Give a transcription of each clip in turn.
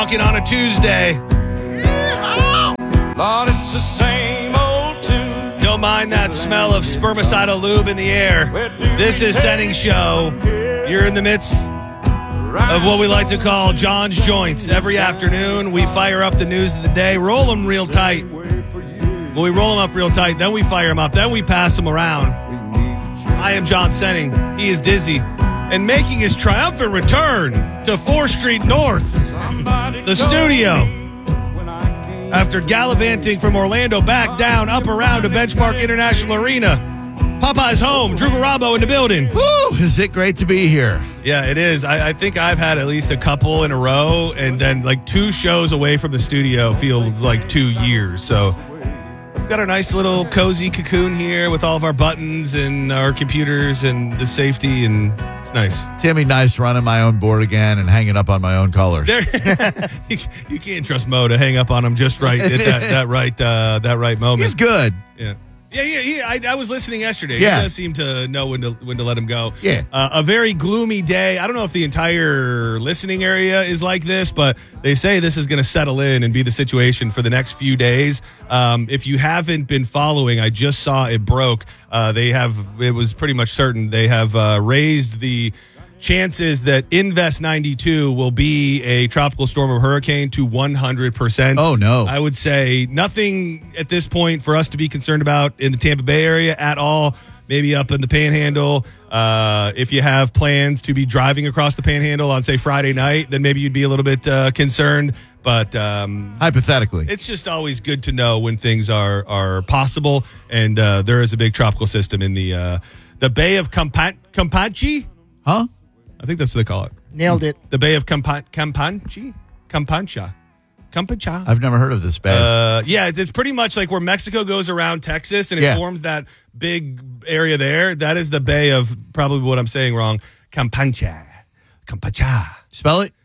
Talking on a Tuesday. Lord, it's the same old tune. Don't mind that smell of spermicidal lube in the air. This is Setting Show. You're in the midst of what we like to call John's Joints. Every afternoon, we fire up the news of the day, roll them real tight. When we roll them up real tight, then we fire them up, then we pass them around. I am John Setting. He is Dizzy. And making his triumphant return to 4th Street North, the studio. After gallivanting from Orlando back down, up around to Benchmark International Arena. Popeye's home, Drew Garabo in the building. Woo! Is it great to be here? Yeah, it is. I think I've had at least a couple in a row, and then like 2 shows away from the studio feels like 2 years. So we've got our nice little cozy cocoon here with all of our buttons and our computers and the safety, and it's nice. Timmy, nice running my own board again and hanging up on my own colors. You can't trust Mo to hang up on him just right at that right moment. He's good. Yeah. Yeah. I was listening yesterday. Yeah. He does seem to know when to let him go. Yeah. A very gloomy day. I don't know if the entire listening area is like this, but they say this is going to settle in and be the situation for the next few days. If you haven't been following, I just saw it broke. It was pretty much certain they have raised the chances that Invest 92 will be a tropical storm or hurricane to 100%. Oh, no. I would say nothing at this point for us to be concerned about in the Tampa Bay area at all. Maybe up in the Panhandle. If you have plans to be driving across the Panhandle on, say, Friday night, then maybe you'd be a little bit concerned. But hypothetically, it's just always good to know when things are possible. And there is a big tropical system in the Bay of Campeche. Huh? I think that's what they call it. Nailed it. The Bay of Campeche? Campeche. I've never heard of this bay. Yeah, it's pretty much like where Mexico goes around Texas and it forms that big area there. That is the Bay of, probably what I'm saying wrong, Campeche. Spell it?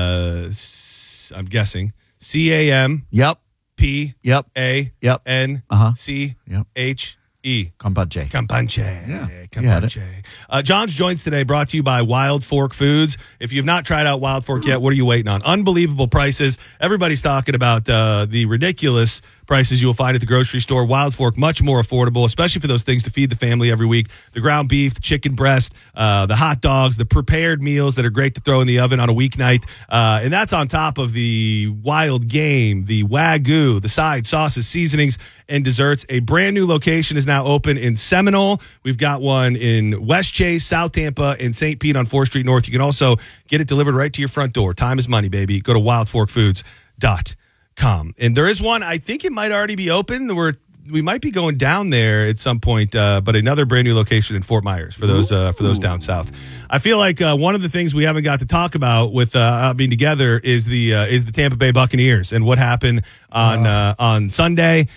I'm guessing. C-A-M. Yep. P. Yep. A. Yep. N. Uh-huh. C. Yep. H. E. Campeche. Yeah. Campeche. John's Joints today brought to you by Wild Fork Foods. If you've not tried out Wild Fork yet, what are you waiting on? Unbelievable prices. Everybody's talking about the ridiculous prices you will find at the grocery store. Wild Fork, much more affordable, especially for those things to feed the family every week. The ground beef, the chicken breast, the hot dogs, the prepared meals that are great to throw in the oven on a weeknight. And that's on top of the wild game, the Wagyu, the side sauces, seasonings, and desserts. A brand new location is now open in Seminole. We've got one in West Chase, South Tampa, and St. Pete on 4th Street North. You can also get it delivered right to your front door. Time is money, baby. Go to wildforkfoods.com. And there is one, I think it might already be open. We might be going down there at some point, but another brand new location in Fort Myers for those down south. I feel like one of the things we haven't got to talk about with being together is the Tampa Bay Buccaneers and what happened on Sunday.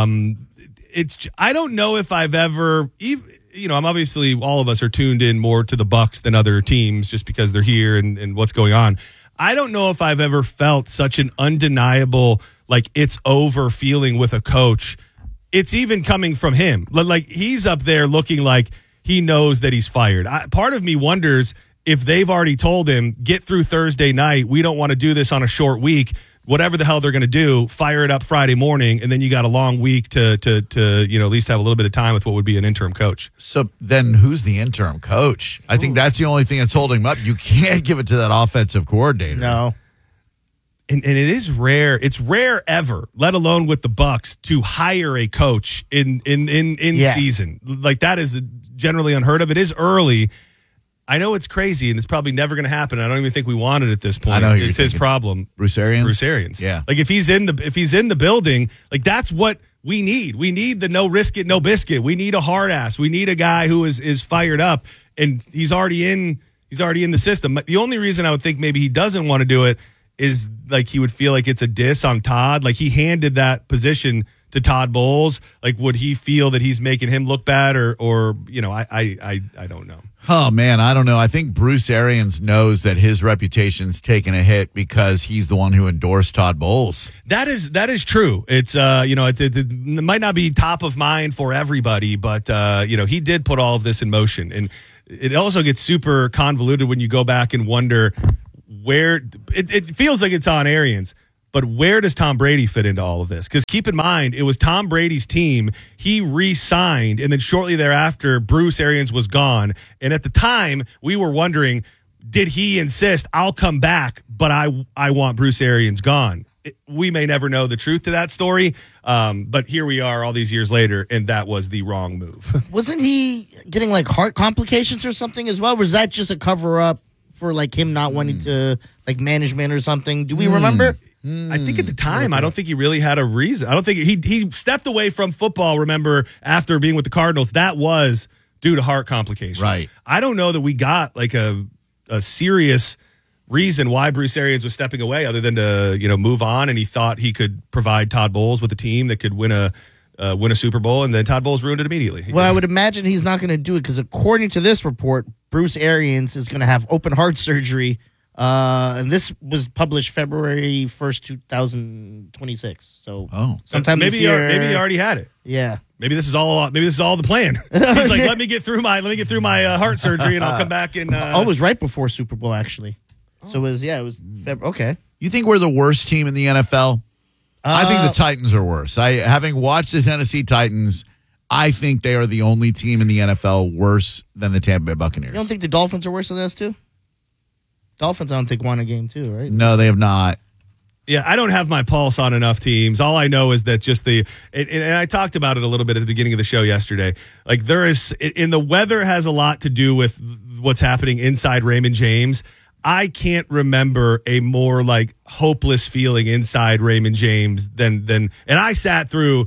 I don't know if I've ever, I'm obviously, all of us are tuned in more to the Bucs than other teams just because they're here and what's going on. I don't know if I've ever felt such an undeniable, like, it's over feeling with a coach. It's even coming from him. Like, he's up there looking like he knows that he's fired. Part of me wonders if they've already told him, get through Thursday night. We don't want to do this on a short week. Whatever the hell they're going to do, fire it up Friday morning, and then you got a long week to at least have a little bit of time with what would be an interim coach. So then who's the interim coach? I think that's the only thing that's holding him up. You can't give it to that offensive coordinator. No. And it is rare. It's rare ever, let alone with the Bucs, to hire a coach in season. Like, that is generally unheard of. It is early. I know it's crazy, and it's probably never going to happen. I don't even think we want it at this point. I know it's his problem. Bruce Arians? Yeah. Like, if he's in the building, like, that's what we need. We need the no risk it, no biscuit. We need a hard ass. We need a guy who is fired up, and he's already in the system. The only reason I would think maybe he doesn't want to do it is like he would feel like it's a diss on Todd. Like, he handed that position to Todd Bowles. Like, would he feel that he's making him look bad or I don't know. Oh, man, I don't know. I think Bruce Arians knows that his reputation's taken a hit because he's the one who endorsed Todd Bowles. That is true. It's it might not be top of mind for everybody, but he did put all of this in motion, and it also gets super convoluted when you go back and wonder where it feels like it's on Arians. But where does Tom Brady fit into all of this? Because keep in mind, it was Tom Brady's team. He re-signed, and then shortly thereafter, Bruce Arians was gone. And at the time, we were wondering, did he insist, I'll come back, but I want Bruce Arians gone? We may never know the truth to that story, but here we are all these years later, and that was the wrong move. Wasn't he getting like heart complications or something as well? Or was that just a cover-up for like him not wanting to like management or something? Do we remember? I think at the time, I don't think he really had a reason. I don't think he stepped away from football, remember, after being with the Cardinals. That was due to heart complications. Right. I don't know that we got like a serious reason why Bruce Arians was stepping away other than to, move on, and he thought he could provide Todd Bowles with a team that could win a Super Bowl, and then Todd Bowles ruined it immediately. Well, I would imagine he's not going to do it because according to this report, Bruce Arians is going to have open heart surgery. And this was published February 1st, 2026. So sometime maybe this year. Maybe he already had it. Yeah. Maybe this is all the plan. He's like, let me get through my heart surgery, and I'll come back and. It was right before Super Bowl actually. So it was February. Okay. You think we're the worst team in the NFL? I think the Titans are worse. Having watched the Tennessee Titans, I think they are the only team in the NFL worse than the Tampa Bay Buccaneers. You don't think the Dolphins are worse than us too? Dolphins, I don't think, won a game too, right? No, they have not. Yeah, I don't have my pulse on enough teams. All I know is that just and I talked about it a little bit at the beginning of the show yesterday. Like there is, and the weather has a lot to do with what's happening inside Raymond James. I can't remember a more like hopeless feeling inside Raymond James than, and I sat through,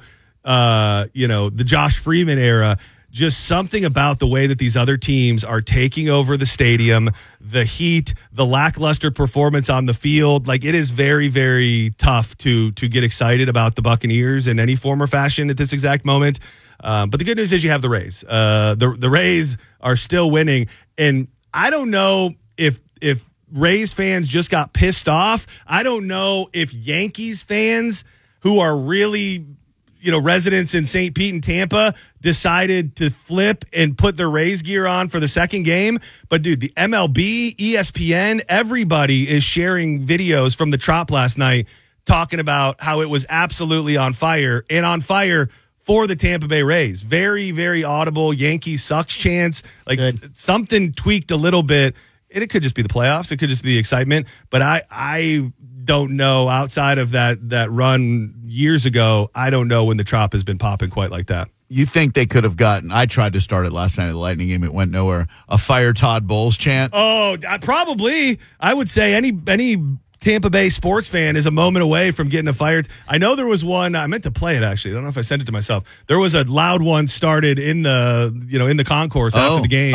the Josh Freeman era. Just something about the way that these other teams are taking over the stadium, the heat, the lackluster performance on the field. Like it is very, very tough to get excited about the Buccaneers in any form or fashion at this exact moment. But the good news is you have the Rays. The Rays are still winning, and I don't know if Rays fans just got pissed off. I don't know if Yankees fans who are really residents in St. Pete and Tampa decided to flip and put their Rays gear on for the second game. But, dude, the MLB, ESPN, everybody is sharing videos from the Trop last night talking about how it was absolutely on fire, and on fire for the Tampa Bay Rays. Very, very audible Yankees sucks chants. Like something tweaked a little bit. And it could just be the playoffs. It could just be the excitement. But I don't know, outside of that run years ago, I don't know when the Trop has been popping quite like that. You think they could have gotten, I tried to start it last night at the Lightning game. It went nowhere. A fire Todd Bowles chant. Oh, probably. I would say any Tampa Bay sports fan is a moment away from getting a fire. I know there was one, I meant to play it actually. I don't know if I sent it to myself. There was a loud one started in the concourse after the game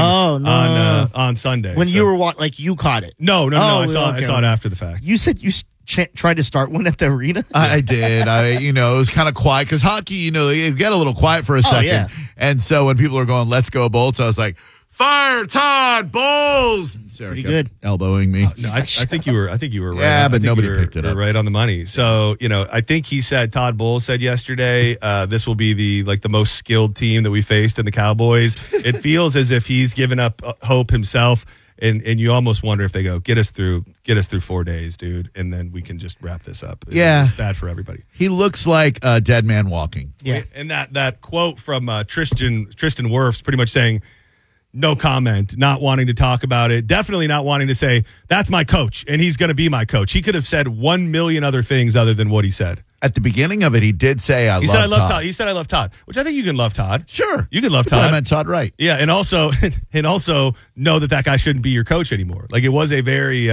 on Sunday. When you were you caught it. No. I saw it after the fact. You said you tried to start one at the arena? I did. It was kind of quiet because hockey, it get a little quiet for a second. Yeah. And so when people are going, let's go Bolts, I was like, fire Todd Bowles. And Sarah pretty kept good. elbowing me. No, I think you were right. Yeah, but nobody picked it up. Right on the money. So, I think Todd Bowles said yesterday, this will be the most skilled team that we faced in the Cowboys. It feels as if he's given up hope himself. And you almost wonder if they go, get us through 4 days, dude, and then we can just wrap this up. Yeah. It's bad for everybody. He looks like a dead man walking. Yeah. And that quote from Tristan Wirfs pretty much saying, no comment, not wanting to talk about it, definitely not wanting to say, that's my coach, and he's going to be my coach. He could have said 1 million other things other than what he said. At the beginning of it, he did say, I love Todd. He said, I love Todd, which I think you can love Todd. Sure. You can love Todd. I meant Todd Wright. Yeah, and also know that guy shouldn't be your coach anymore. Like, it was a very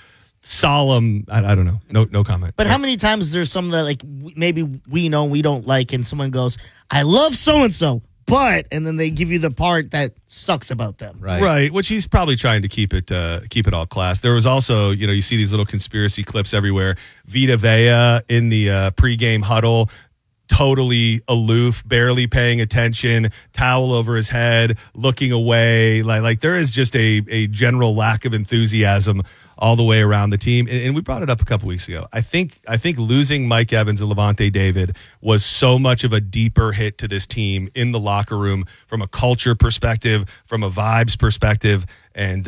solemn, I don't know, no comment. But how many times there's some that, maybe we know we don't like, and someone goes, I love so-and-so, and then they give you the part that sucks about them. Right, which he's probably trying to keep it all class. There was also, you see these little conspiracy clips everywhere. Vita Vea in the pregame huddle, totally aloof, barely paying attention, towel over his head, looking away. Like there is just a general lack of enthusiasm all the way around the team. And we brought it up a couple weeks ago. I think losing Mike Evans and Levante David was so much of a deeper hit to this team in the locker room from a culture perspective, from a vibes perspective, and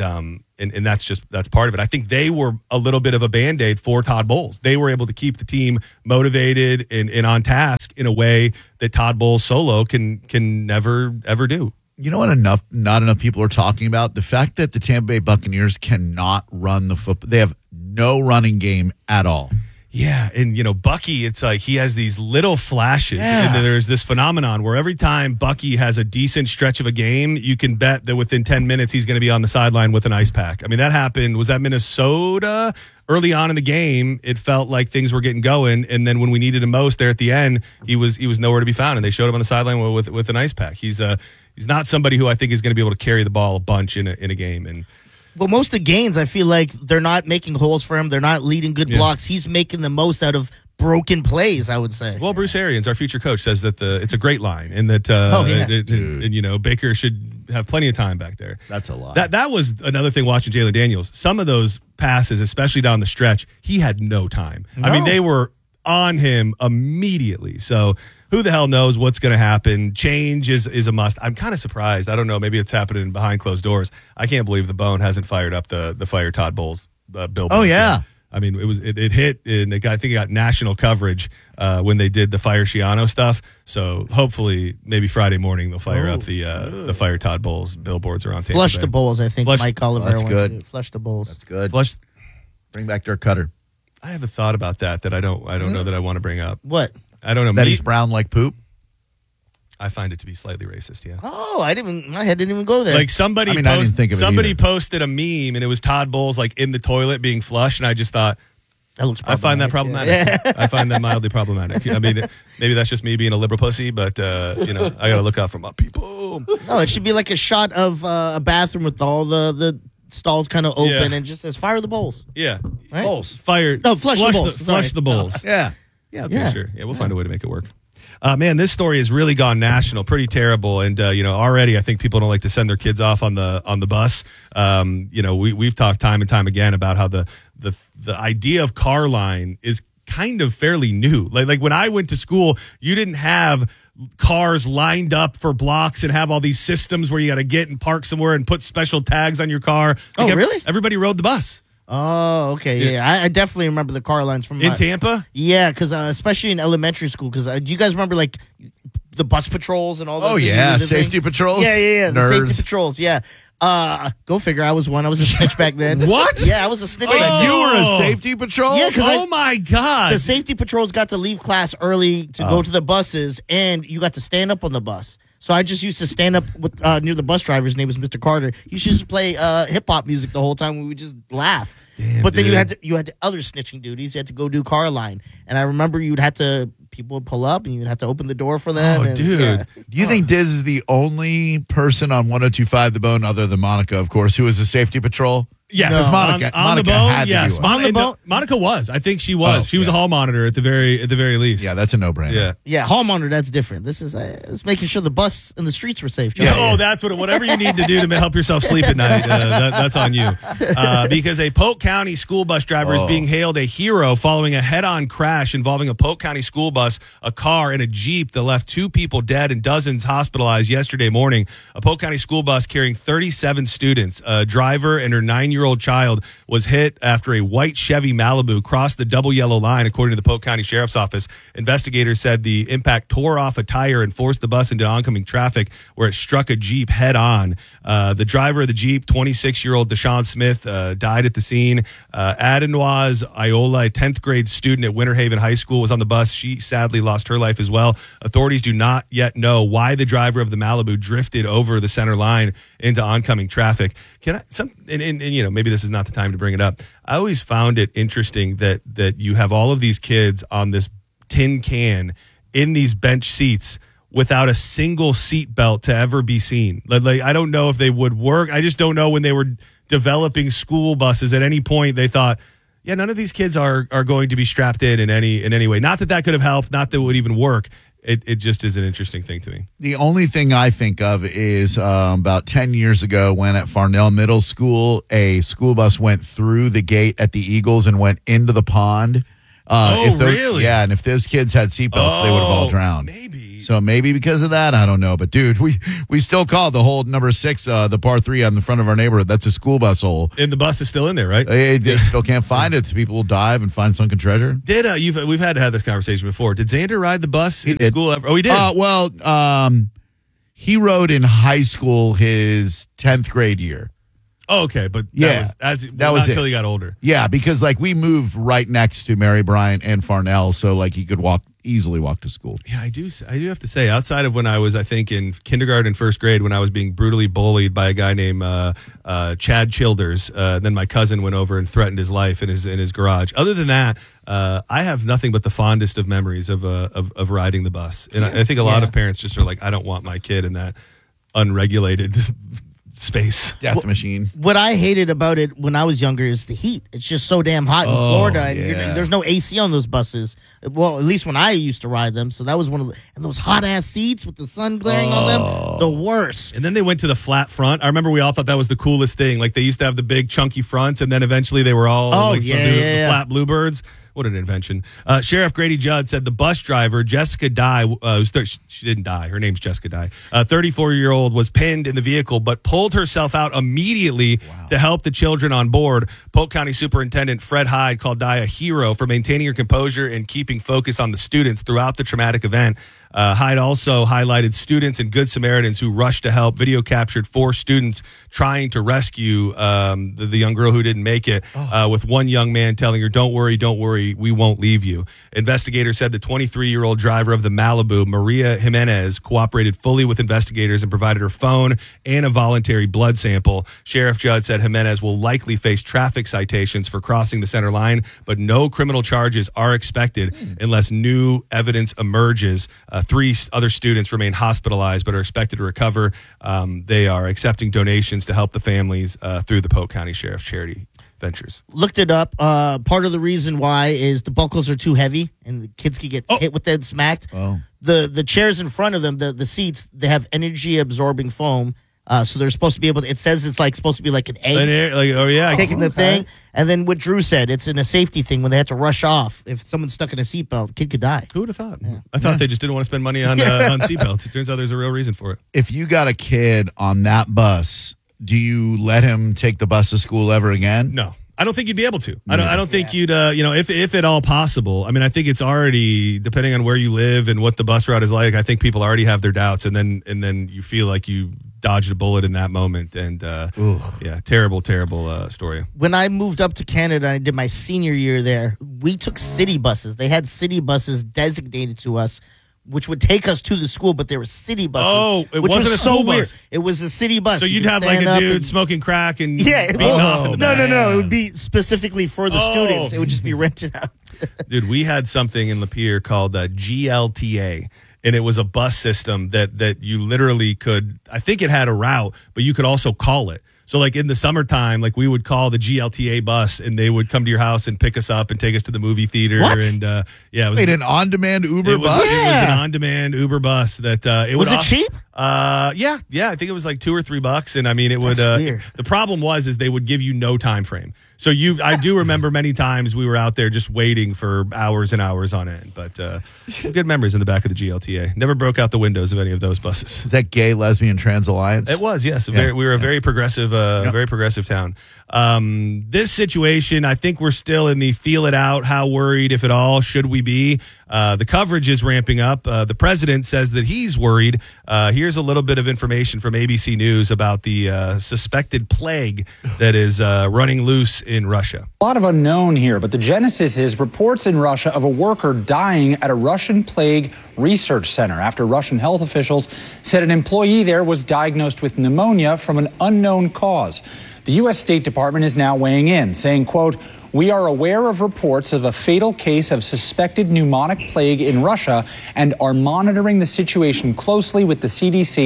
that's part of it. I think they were a little bit of a Band-Aid for Todd Bowles. They were able to keep the team motivated and on task in a way that Todd Bowles solo can never ever do. You know what? Not enough people are talking about the fact that the Tampa Bay Buccaneers cannot run the football. They have no running game at all. Yeah, and Bucky, it's like he has these little flashes, Yeah. and there's this phenomenon where every time Bucky has a decent stretch of a game, you can bet that within 10 minutes he's going to be on the sideline with an ice pack. I mean, that happened. Was that Minnesota? Early on in the game, it felt like things were getting going, and then when we needed him most there at the end, he was nowhere to be found, and they showed him on the sideline with an ice pack. He's not somebody who I think is going to be able to carry the ball a bunch in a game, and. Well, most of the gains, I feel like they're not making holes for him. They're not leading good blocks. He's making the most out of broken plays, I would say. Well, Bruce Arians, our future coach, says that it's a great line and that and Baker should have plenty of time back there. That's a lot. That was another thing watching Jalen Daniels. Some of those passes, especially down the stretch, he had no time. No. I mean, they were on him immediately. So who the hell knows what's going to happen? Change is a must. I'm kind of surprised. I don't know. Maybe it's happening behind closed doors. I can't believe the Bone hasn't fired up the Fire Todd Bowles billboard. Oh, yeah. I mean, it hit, and I think it got national coverage when they did the Fire Shiano stuff. So hopefully, maybe Friday morning they'll fire up the Fire Todd Bowles billboards around Tampa Flush Bay. the Bowls, I think Mike Oliver That's wants good. to do. Flush the Bowls. That's good. Flush. Bring back Dirk Cutter. I have a thought about that I don't know that I want to bring up. What? I don't know. That he's brown like poop. I find it to be slightly racist. Yeah. Oh, my head didn't even go there. Like somebody, I didn't think of it either. posted a meme and it was Todd Bowles like in the toilet being flushed, and I just thought that looks I find that problematic. Yeah. I find that mildly problematic. I mean, maybe that's just me being a liberal pussy, but I got to look out for my people. No, it should be like a shot of a bathroom with all the stalls kind of open Yeah. and just says fire the bowls. Yeah, Right? Bowls. fire. No, flush the bowls. Flush Sorry. the bowls. Yeah. Yeah, okay, Yeah. sure. Yeah, we'll find a way to make it work. Man, this story has really gone national, pretty terrible, and already I think people don't like to send their kids off on the bus. We've talked time and time again about how the idea of car line is kind of fairly new. Like when I went to school, you didn't have cars lined up for blocks and have all these systems where you got to get and park somewhere and put special tags on your car. Oh, really? Everybody rode the bus Oh, okay. Yeah, I definitely remember the car lines from in Tampa. Yeah, because especially in elementary school. Because do you guys remember like the bus patrols and all those? Oh, things yeah. you did Safety thing? patrols? Yeah. The Nerds. safety patrols. Yeah. Go figure. I was one. I was a snitch back then. What? Yeah, I was a snitch. Oh, back then. You were a safety patrol? Yeah, 'cause Oh my God! The safety patrols got to leave class early to go to the buses, and you got to stand up on the bus. So I just used to stand up with near the bus driver's name was Mr. Carter. He used to play hip hop music the whole time. We would just laugh. Damn, but then dude. you had the other snitching duties. You had to go do car line, and I remember people would pull up, and you'd have to open the door for them. Oh, and, dude. yeah. Do you think Diz is the only person on 102.5 The Bone, other than Monica, of course, who is a safety patrol? Yes, No. on Monica the bone. had to be Yes, one. Monica, On the bone? Monica was. I think she was. Oh, she was a yeah. hall monitor at the very least. Yeah, that's a no-brainer. Yeah. Yeah, hall monitor, that's different. This is it's making sure the bus and the streets were safe. Yeah. Oh, that's whatever you need to do to help yourself sleep at night, that's on you. Because a Polk County school bus driver is being hailed a hero following a head-on crash involving a Polk County school bus, a car, and a Jeep that left 2 people dead and dozens hospitalized yesterday morning. A Polk County school bus carrying 37 students, a driver and her 9-year-old child, was hit after a white Chevy Malibu crossed the double yellow line, according to the Polk County Sheriff's Office. Investigators said the impact tore off a tire and forced the bus into oncoming traffic, where it struck a Jeep head on. The driver of the Jeep, 26-year-old Deshaun Smith, died at the scene. Adenoise Iola, a 10th grade student at Winter Haven High School, was on the bus. She sadly lost her life as well. Authorities do not yet know why the driver of the Malibu drifted over the center line into oncoming traffic. Maybe this is not the time to bring it up. I always found it interesting that you have all of these kids on this tin can in these bench seats without a single seat belt to ever be seen. Like, I don't know if they would work. I just don't know when they were developing school buses at any point they thought, yeah, none of these kids are going to be strapped in any way. Not that could have helped, not that it would even work. it just is an interesting thing to me. The only thing I think of is about 10 years ago when at Farnell Middle School, a school bus went through the gate at the Eagles and went into the pond. Really? Yeah, and if those kids had seatbelts, they would have all drowned. Maybe. So maybe because of that, I don't know. But, dude, we still call the hole number 6, the par 3 on the front of our neighborhood. That's a school bus hole. And the bus is still in there, right? They still can't find it. So people will dive and find sunken treasure. We've had to have this conversation before. Did Xander ride the bus in did. school ever? Oh, he did? He rode in high school his 10th grade year. Oh, okay, but Yeah, that was until he got older. Yeah, because like we moved right next to Mary Bryant and Farnell, so like he could easily walk to school. Yeah, I do have to say, outside of when I was, I think, in kindergarten, first grade, when I was being brutally bullied by a guy named Chad Childers, then my cousin went over and threatened his life in his garage. Other than that, I have nothing but the fondest of memories of riding the bus, and I think a lot of parents just are like, I don't want my kid in that unregulated space. Death machine. What I hated about it when I was younger is the heat. It's just so damn hot in Florida, and there's no AC on those buses. Well, at least when I used to ride them. So that was one of and those hot ass seats with the sun glaring on them, the worst. And then they went to the flat front. I remember we all thought that was the coolest thing. Like they used to have the big chunky fronts, and then eventually they were all the flat Bluebirds. What an invention. Sheriff Grady Judd said the bus driver, Jessica Dye, she didn't die. Her name's Jessica Dye. 34-year-old was pinned in the vehicle, but pulled herself out immediately to help the children on board. Polk County Superintendent Fred Hyde called Dye a hero for maintaining her composure and keeping focus on the students throughout the traumatic event. Hyde also highlighted students and Good Samaritans who rushed to help. Video captured 4 students trying to rescue the young girl who didn't make it, with one young man telling her, don't worry, we won't leave you. Investigators said the 23-year-old driver of the Malibu, Maria Jimenez, cooperated fully with investigators and provided her phone and a voluntary blood sample. Sheriff Judd said Jimenez will likely face traffic citations for crossing the center line, but no criminal charges are expected unless new evidence emerges. 3 other students remain hospitalized but are expected to recover. They are accepting donations to help the families through the Polk County Sheriff's Charity Ventures. Looked it up. Part of the reason why is the buckles are too heavy and the kids can get hit with them, smacked. The chairs in front of them, the seats, they have energy absorbing foam. So they're supposed to be able to, it says it's like supposed to be like an egg. Taking the thing. And then what Drew said, it's in a safety thing when they had to rush off. If someone's stuck in a seatbelt, the kid could die. Who would have thought? Yeah. I thought they just didn't want to spend money on seatbelts. It turns out there's a real reason for it. If you got a kid on that bus, do you let him take the bus to school ever again? No. I don't think you'd be able to. I don't think you'd, if at all possible. I mean, I think it's already, depending on where you live and what the bus route is like, I think people already have their doubts. And then you feel like you dodged a bullet in that moment. And, terrible story. When I moved up to Canada, I did my senior year there. We took city buses. They had city buses designated to us, which would take us to the school, but there were city buses. Oh, it which wasn't was a school so bus. Weird. It was a city bus. So you'd have like a dude smoking crack and beating off in the back. No. It would be specifically for the students. It would just be rented out. Dude, we had something in Lapeer called GLTA. And it was a bus system that you literally could, I think it had a route, but you could also call it. So like in the summertime, like we would call the GLTA bus and they would come to your house and pick us up and take us to the movie theater. What? And it was an on-demand Uber bus? It was an on-demand Uber bus that was it cheap? Yeah. I think it was like $2 or $3. And I mean, it would, the problem is they would give you no time frame. So I do remember many times we were out there just waiting for hours and hours on end. But good memories in the back of the GLTA. Never broke out the windows of any of those buses. Is that Gay, Lesbian, Trans Alliance? It was, yes. We were a very progressive, very progressive town. This situation, I think we're still in the feel it out. How worried, if at all, should we be? The coverage is ramping up. The president says that he's worried. Here's a little bit of information from ABC News about the suspected plague that is running loose in Russia. A lot of unknown here, but the genesis is reports in Russia of a worker dying at a Russian plague research center after Russian health officials said an employee there was diagnosed with pneumonia from an unknown cause. The U.S. State Department is now weighing in, saying, quote, "We are aware of reports of a fatal case of suspected pneumonic plague in Russia and are monitoring the situation closely with the CDC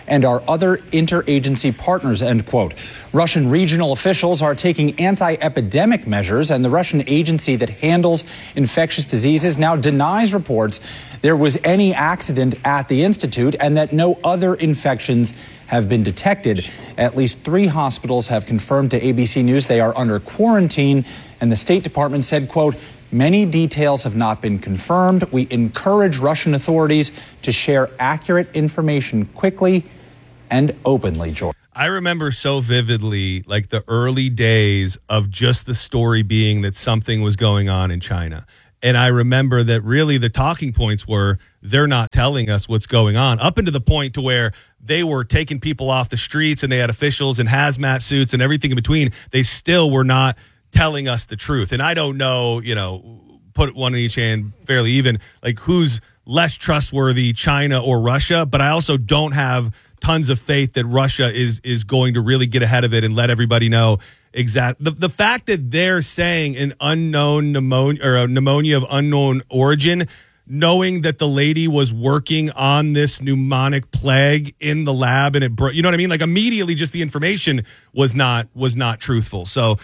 and our other interagency partners, end quote. Russian regional officials are taking anti-epidemic measures, and the Russian agency that handles infectious diseases now denies reports there was any accident at the institute and that no other infections have been detected. At least 3 hospitals have confirmed to ABC News they are under quarantine, and the State Department said, quote, many details have not been confirmed. We encourage Russian authorities to share accurate information quickly and openly, George. I remember so vividly, like the early days of just the story being that something was going on in China. And I remember that really the talking points were they're not telling us what's going on, up into the point to where they were taking people off the streets and they had officials in hazmat suits and everything in between. They still were not telling us the truth. And I don't know, put one in each hand fairly even, like who's less trustworthy, China or Russia. But I also don't have tons of faith that Russia is going to really get ahead of it and let everybody know exactly. The fact that they're saying an unknown pneumonia or a pneumonia of unknown origin, knowing that the lady was working on this pneumonic plague in the lab and it broke, you know what I mean? Like immediately just the information was not truthful. So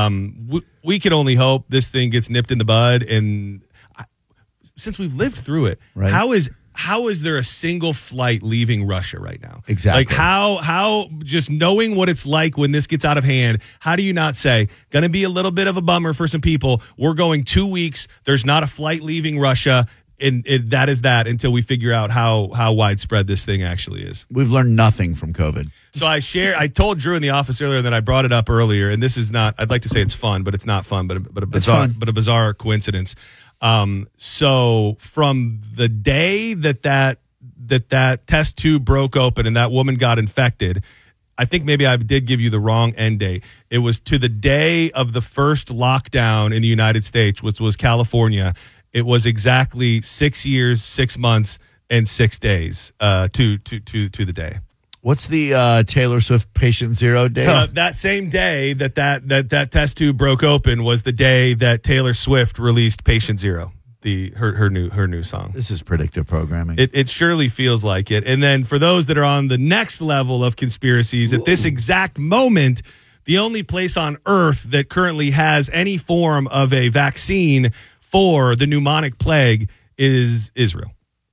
we can only hope this thing gets nipped in the bud. And since we've lived through it, right. How is there a single flight leaving Russia right now? Exactly. Like how just knowing what it's like when this gets out of hand, how do you not say, going to be a little bit of a bummer for some people. We're going 2 weeks. There's not a flight leaving Russia. And that is that until we figure out how widespread this thing actually is. We've learned nothing from COVID. So I told Drew in the office earlier, and then I brought it up earlier, and this is not, I'd like to say it's fun, but it's not fun, but a bizarre coincidence. So from the day that test tube broke open and that woman got infected, I think maybe I did give you the wrong end date. It was to the day of the first lockdown in the United States, which was California. It was exactly 6 years, 6 months, and 6 days to the day. What's the Taylor Swift Patient Zero day? That same day that test tube broke open was the day that Taylor Swift released Patient Zero, her new song. This is predictive programming. It surely feels like it. And then for those that are on the next level of conspiracies, at this exact moment, the only place on Earth that currently has any form of a vaccine for the pneumonic plague is Israel.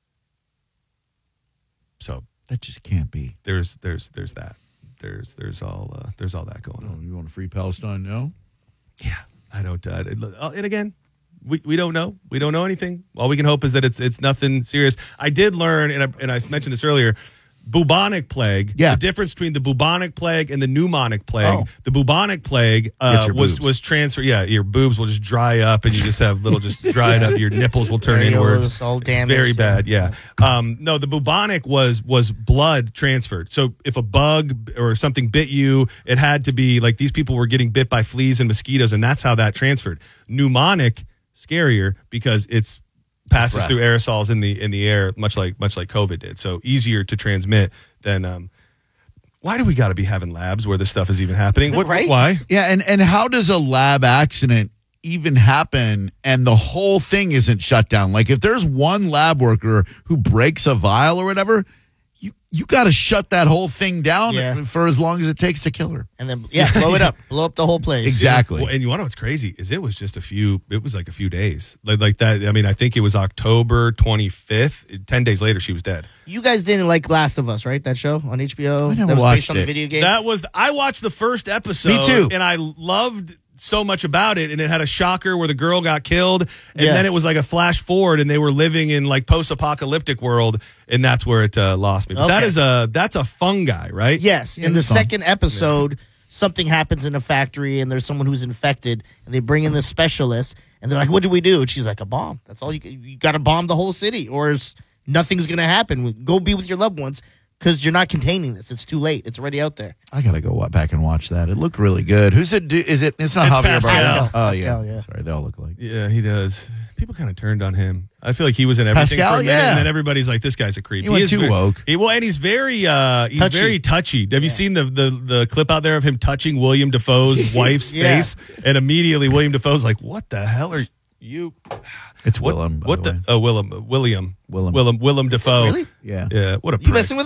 So that just can't be. There's that. There's all that going on. You want to free Palestine now? Yeah, I don't. And again, we don't know. We don't know anything. All we can hope is that it's nothing serious. I did learn, and I mentioned this earlier. Bubonic plague. Yeah. The difference between the bubonic plague and the pneumonic plague. Oh. The bubonic plague was transferred. Yeah, your boobs will just dry up, and you just have little just dried up. Your nipples will turn inwards. All damaged. Very bad. Yeah. No, the bubonic was blood transferred. So if a bug or something bit you, it had to be like these people were getting bit by fleas and mosquitoes, and that's how that transferred. Pneumonic, scarier because it's passes through aerosols in the air, much like COVID did. So easier to transmit than. Why do we got to be having labs where this stuff is even happening? Right? Why? Yeah, and how does a lab accident even happen and the whole thing isn't shut down? Like if there's one lab worker who breaks a vial or whatever, you got to shut that whole thing down for as long as it takes to kill her. And then, blow it up. Blow up the whole place. Exactly. Well, and you want to know what's crazy is it was like a few days. Like that. I mean, I think it was October 25th. 10 days later, she was dead. You guys didn't like Last of Us, right? That show on HBO? I never that was watched based on the it. video game? I watched the first episode. Me too. And I loved so much about it, and it had a shocker where the girl got killed, and then it was like a flash forward, and they were living in like post-apocalyptic world, and that's where it lost me. But that's a fungi, right? Yes. In the second episode, something happens in a factory, and there's someone who's infected, and they bring in the specialist, and they're like, "What do we do?" And she's like, "A bomb. That's all you got to bomb the whole city, or nothing's going to happen. Go be with your loved ones." Because you're not containing this. It's too late. It's already out there. I got to go back and watch that. It looked really good. Who's it? It's not Javier Pascal. Bardem. Oh, Pascal, yeah. Sorry, they all look alike. Yeah, he does. People kind of turned on him. I feel like he was in everything Pascal, for a minute, and then everybody's like, "This guy's a creep." He went too woke. And he's very very touchy. Have you seen the clip out there of him touching William Dafoe's wife's face? And immediately William Dafoe's like, "What the hell are you?" It's Willem. William Dafoe. Really? Yeah. Yeah. What a You prick. messing with us?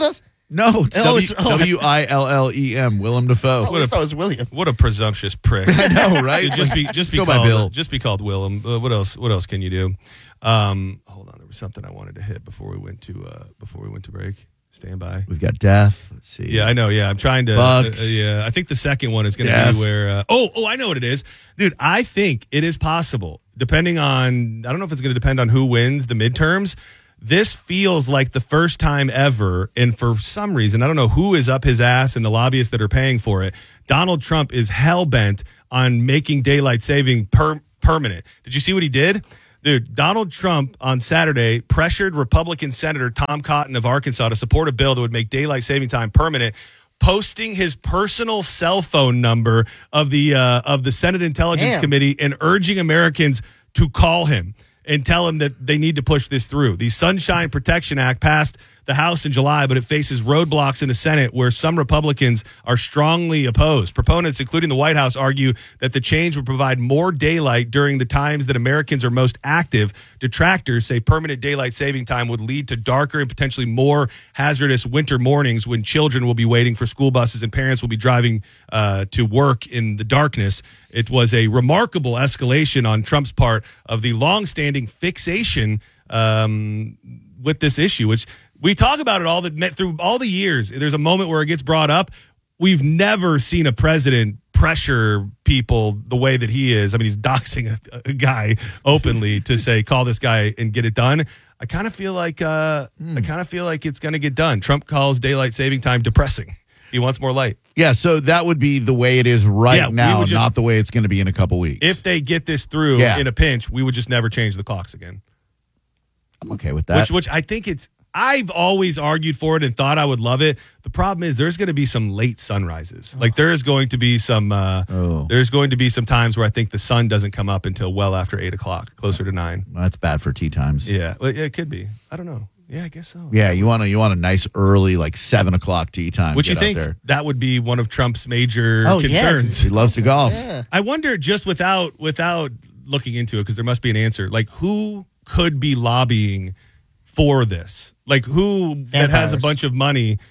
No, it's it's- Willem. Willem Dafoe. I thought it was William. What a presumptuous prick. I know, right? Just be Go by Bill. called just be called Willem. What else can you do? Hold on, there was something I wanted to hit before we went to break. Stand by. We've got death. Let's see. Yeah, I know. Yeah, I'm trying to. Bucks. Yeah, I think the second one is going to Death. be where. I know what it is, dude. I think it is possible, depending on. I don't know if it's going to depend on who wins the midterms. This feels like the first time ever, and for some reason, I don't know who is up his ass and the lobbyists that are paying for it. Donald Trump is hell bent on making daylight saving permanent. Did you see what he did? Dude, Donald Trump on Saturday pressured Republican Senator Tom Cotton of Arkansas to support a bill that would make daylight saving time permanent, posting his personal cell phone number of the Senate Intelligence Committee and urging Americans to call him and tell him that they need to push this through. The Sunshine Protection Act passed the House in July, but it faces roadblocks in the Senate where some Republicans are strongly opposed. Proponents, including the White House, argue that the change would provide more daylight during the times that Americans are most active. Detractors say permanent daylight saving time would lead to darker and potentially more hazardous winter mornings when children will be waiting for school buses and parents will be driving to work in the darkness. It was a remarkable escalation on Trump's part of the longstanding fixation with this issue, which we talk about it through all the years. There's a moment where it gets brought up. We've never seen a president pressure people the way that he is. I mean, he's doxing a guy openly to say, call this guy and get it done. I kind of feel like it's going to get done. Trump calls daylight saving time depressing. He wants more light. Yeah, so that would be the way it is right now, not the way it's going to be in a couple weeks. If they get this through in a pinch, we would just never change the clocks again. I'm okay with that. Which I think I've always argued for it and thought I would love it. The problem is there's going to be some late sunrises. Like there is going to be some there's going to be some times where I think the sun doesn't come up until well after 8 o'clock, closer to 9. Well, that's bad for tea times. Yeah, well, it could be. I don't know. Yeah, I guess so. Yeah, you want a nice early, like 7 o'clock tea time. Which you think that would be one of Trump's major concerns? He loves to golf. Yeah. I wonder, just without looking into it, because there must be an answer. Like, who could be lobbying for this? Like, who that has a bunch of money?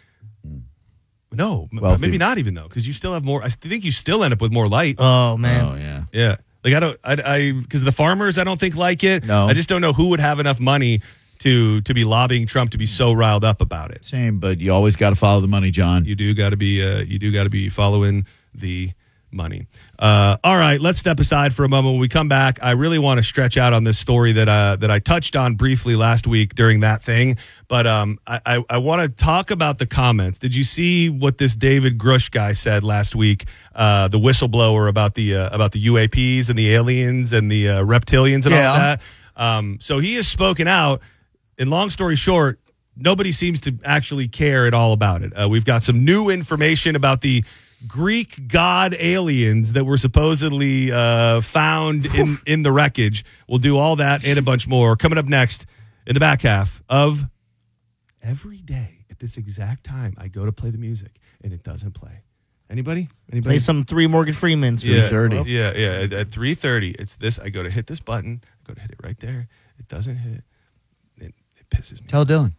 No, maybe not even though, because you still have more. I think you still end up with more light. Oh man. Oh yeah. Yeah. Like I because the farmers I don't think like it. No. I just don't know who would have enough money to be lobbying Trump to be so riled up about it. Same, but you always got to follow the money, John. You do got to be following the money. All right, let's step aside for a moment. When we come back, I really want to stretch out on this story that I touched on briefly last week during that thing. But I want to talk about the comments. Did you see what this David Grush guy said last week? The whistleblower about the UAPs and the aliens and the reptilians and all of that. So he has spoken out. And long story short, nobody seems to actually care at all about it. We've got some new information about the Greek god aliens that were supposedly found in the wreckage. We'll do all that and a bunch more coming up next in the back half of Every Day at this exact time. I go to play the music and it doesn't play. Anybody? Play some 3 Morgan Freemans. 3:30. Yeah. At 3:30, it's this. I go to hit this button. I go to hit it right there. It doesn't hit. It pisses me. Tell Dylan.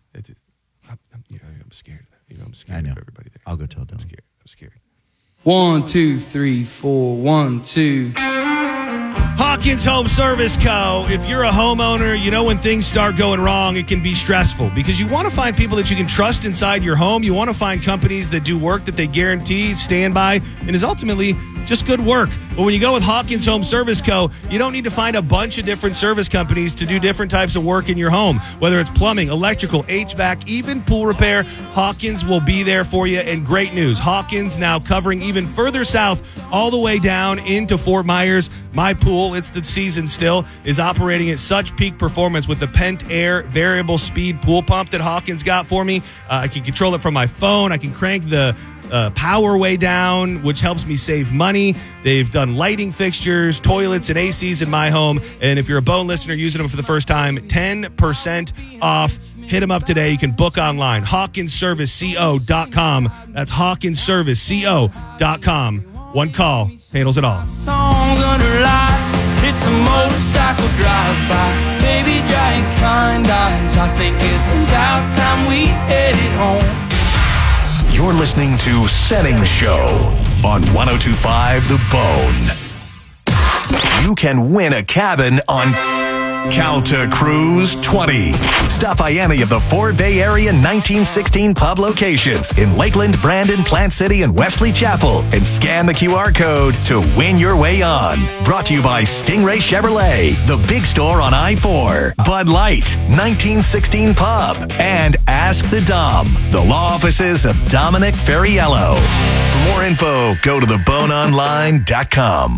I'm scared of that. I'm scared I know. of everybody there. I'll go tell Dylan. I'm scared. 1, 2, 3, 4, 1, 2. Hawkins Home Service Co. If you're a homeowner, you know when things start going wrong, it can be stressful because you want to find people that you can trust inside your home. You want to find companies that do work that they guarantee, stand by, and is ultimately just good work. But when you go with Hawkins Home Service Co., you don't need to find a bunch of different service companies to do different types of work in your home. Whether it's plumbing, electrical, HVAC, even pool repair, Hawkins will be there for you. And great news, Hawkins now covering even further south all the way down into Fort Myers. My pool, it's the season still, is operating at such peak performance with the Pent Air variable speed pool pump that Hawkins got for me. I can control it from my phone. I can crank the power way down, which helps me save money. They've done lighting fixtures, toilets, and ACs in my home. And if you're a Bone listener using them for the first time, 10% off. Hit them up today. You can book online. HawkinsServiceCO.com. That's HawkinsServiceCO.com. One call handles it all. Songs under lights, it's a motorcycle drive-by. Baby, giant kind eyes, I think it's about time we headed home. You're listening to Senning Show on 102.5 The Bone. You can win a cabin on Calta Cruise 20. Stop by any of the 4 Bay Area 1916 pub locations in Lakeland, Brandon, Plant City, and Wesley Chapel and scan the QR code to win your way on. Brought to you by Stingray Chevrolet, the big store on I-4, Bud Light, 1916 Pub, and Ask the Dom, the law offices of Dominic Ferriello. For more info, go to theboneonline.com.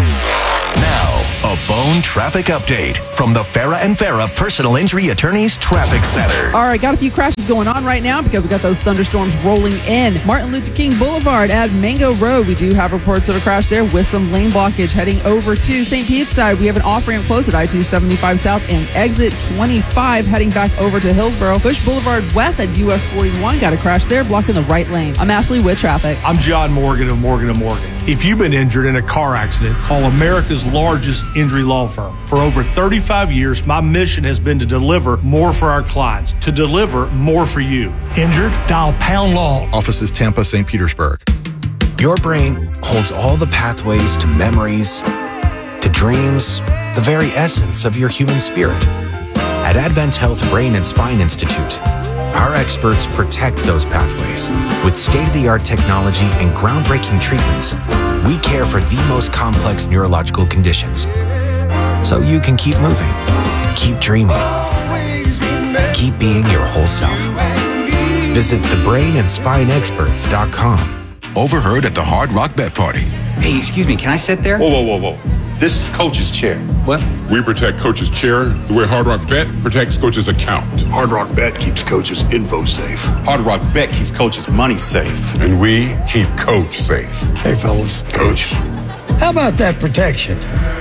Now, a Bone traffic update from the Farah and Farah Personal Injury Attorneys Traffic Center. All right, got a few crashes going on right now because we got those thunderstorms rolling in. Martin Luther King Boulevard at Mango Road. We do have reports of a crash there with some lane blockage heading over to St. Pete's side. We have an off-ramp close at I-275 South and exit 25 heading back over to Hillsborough. Bush Boulevard West at US 41. Got a crash there blocking the right lane. I'm Ashley with traffic. I'm John Morgan of Morgan & Morgan. If you've been injured in a car accident, call America's largest injury law firm. For over 35 years, my mission has been to deliver more for our clients, to deliver more for you. Injured? Dial Pound Law. Offices Tampa, St. Petersburg. Your brain holds all the pathways to memories, to dreams, the very essence of your human spirit. At Advent Health Brain and Spine Institute, our experts protect those pathways. With state-of-the-art technology and groundbreaking treatments, we care for the most complex neurological conditions. So you can keep moving, keep dreaming, keep being your whole self. Visit thebrainandspineexperts.com. Overheard at the Hard Rock Bet Party. Hey, excuse me, can I sit there? Whoa. This is Coach's chair. What? We protect Coach's chair the way Hard Rock Bet protects Coach's account. Hard Rock Bet keeps Coach's info safe. Hard Rock Bet keeps Coach's money safe. And we keep Coach safe. Hey, fellas. Coach. How about that protection?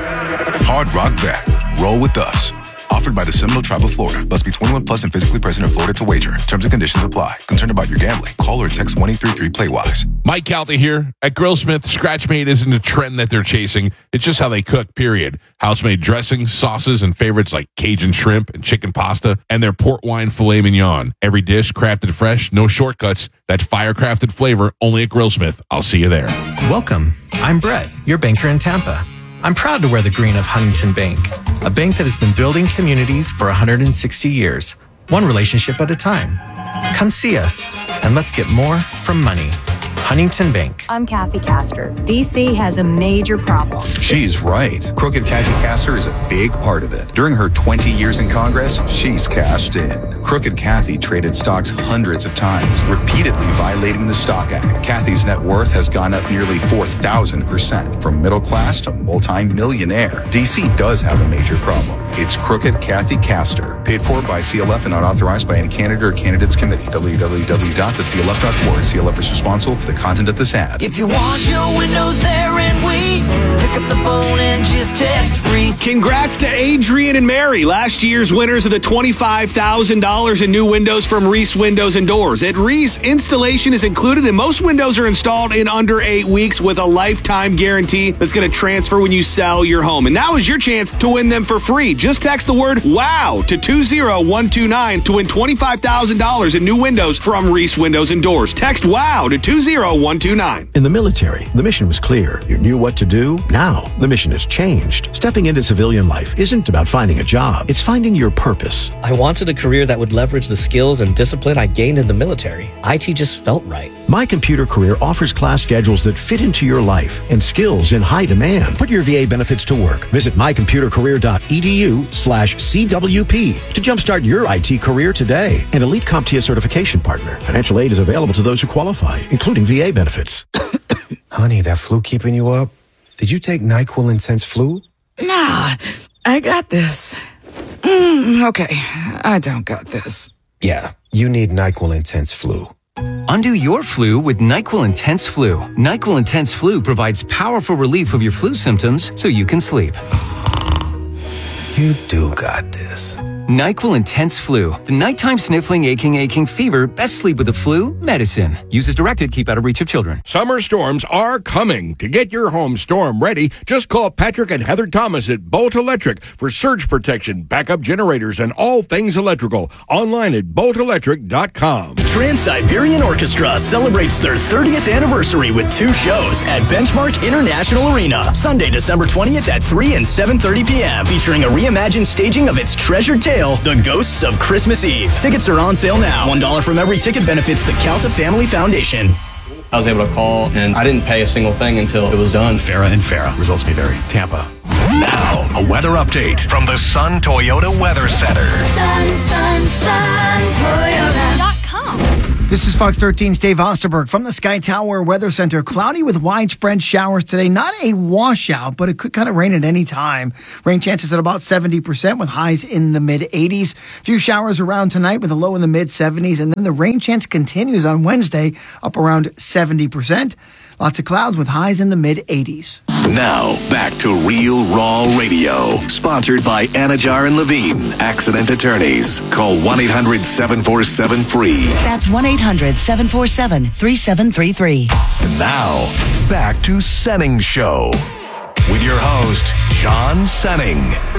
Hard Rock Bet. Roll with us. Offered by the Seminole Tribe of Florida. Must be 21 plus and physically present in Florida to wager. Terms and conditions apply. Concerned about your gambling? Call or text 1-833-PLAY-WISE. Mike Calta here. At Grillsmith, Scratch-Made isn't a trend that they're chasing. It's just how they cook, period. House-made dressings, sauces, and favorites like Cajun shrimp and chicken pasta, and their port wine filet mignon. Every dish crafted fresh, no shortcuts. That fire-crafted flavor only at Grillsmith. I'll see you there. Welcome. I'm Brett, your banker in Tampa. I'm proud to wear the green of Huntington Bank, a bank that has been building communities for 160 years, one relationship at a time. Come see us, and let's get more from money. Huntington Bank. I'm Kathy Castor. DC has a major problem. She's right. Crooked Kathy Castor is a big part of it. During her 20 years in Congress, she's cashed in. Crooked Kathy traded stocks hundreds of times, repeatedly violating the Stock Act. Kathy's net worth has gone up nearly 4,000%, from middle class to multi-millionaire. DC does have a major problem. It's Crooked Kathy Castor. Paid for by CLF and not authorized by any candidate or candidates committee. www.theclf.org. CLF is responsible for the content of this ad. If you want your windows there in weeks, pick up the phone and just text Reese. Congrats to Adrian and Mary, last year's winners of the $25,000 in new windows from Reese Windows and Doors. At Reese, installation is included and most windows are installed in under 8 weeks with a lifetime guarantee that's going to transfer when you sell your home. And now is your chance to win them for free. Just text the word WOW to 20129 to win $25,000 in new windows from Reese Windows and Doors. Text WOW to 20129. In the military, the mission was clear. You knew what to do. Now, the mission has changed. Stepping into civilian life isn't about finding a job. It's finding your purpose. I wanted a career that would leverage the skills and discipline I gained in the military. IT just felt right. My Computer Career offers class schedules that fit into your life and skills in high demand. Put your VA benefits to work. Visit mycomputercareer.edu/CWP to jumpstart your IT career today. An elite CompTIA certification partner. Financial aid is available to those who qualify, including VA benefits. Honey, that flu keeping you up? Did you take NyQuil Intense Flu? Nah, I got this. Okay, I don't got this. Yeah, you need NyQuil Intense Flu. Undo your flu with NyQuil Intense Flu. NyQuil Intense Flu provides powerful relief of your flu symptoms so you can sleep. You do got this. NyQuil Intense Flu. The nighttime sniffling, aching fever. Best sleep with the flu medicine. Use as directed. Keep out of reach of children. Summer storms are coming. To get your home storm ready, just call Patrick and Heather Thomas at Bolt Electric for surge protection, backup generators, and all things electrical. Online at boltelectric.com. Trans-Siberian Orchestra celebrates their 30th anniversary with 2 shows at Benchmark International Arena, Sunday, December 20th at 3 and 7:30 p.m., featuring a reimagined staging of its treasured tale, The Ghosts of Christmas Eve. Tickets are on sale now. $1 from every ticket benefits the Calta Family Foundation. I was able to call, and I didn't pay a single thing until it was done. Farah and Farah. Results may vary. Tampa. Now, a weather update from the Sun Toyota Weather Center. Toyota.com. This is Fox 13's Dave Osterberg from the Sky Tower Weather Center. Cloudy with widespread showers today. Not a washout, but it could kind of rain at any time. Rain chances at about 70% with highs in the mid-80s. Few showers around tonight with a low in the mid-70s. And then the rain chance continues on Wednesday, up around 70%. Lots of clouds with highs in the mid-80s. Now, back to Real Raw Radio. Sponsored by Anajar and Levine, Accident Attorneys. Call 1-800-747-FREE. That's 1-800-747-3733. Now, back to Senning Show. With your host, John Senning.